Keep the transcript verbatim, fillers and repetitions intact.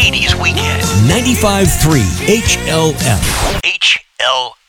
eighties weekend. ninety-five point three H L F. H L